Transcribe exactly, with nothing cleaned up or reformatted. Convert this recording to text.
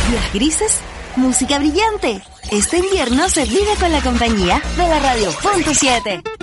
días grises, música brillante. Este invierno se vive con la compañía de la Radio Punto siete.